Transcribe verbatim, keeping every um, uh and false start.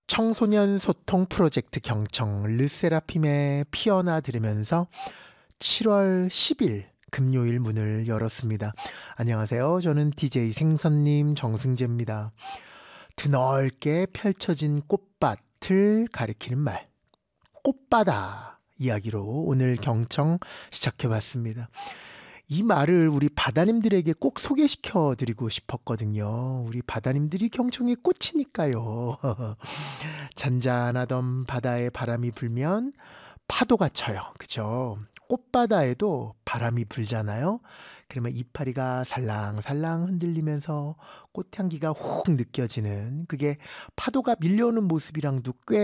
청소년 소통 프로젝트 경청 르세라핌의 피어나 들으면서 칠월 십일 금요일 문을 열었습니다. 안녕하세요. 저는 디제이 생선님 정승재입니다. 드넓게 펼쳐진 꽃밭을 가리키는 말, 꽃바다 이야기로 오늘 경청 시작해봤습니다. 이 말을 우리 바다님들에게 꼭 소개시켜 드리고 싶었거든요. 우리 바다님들이 경청의 꽃이니까요. 잔잔하던 바다에 바람이 불면 파도가 쳐요. 그죠? 꽃바다에도 바람이 불잖아요. 그러면 이파리가 살랑살랑 흔들리면서 꽃향기가 훅 느껴지는, 그게 파도가 밀려오는 모습이랑도 꽤